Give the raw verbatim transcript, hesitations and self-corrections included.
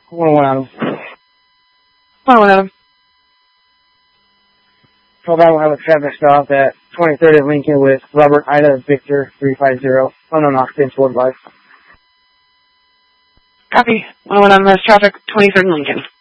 one oh one Adam. one oh one Adam. twelve Adam will have a traffic stop at twenty-third at Lincoln with Robert Ida Victor three five zero. Unknown occupants worldwide. Copy. one oh one Adam has traffic, twenty-third and Lincoln.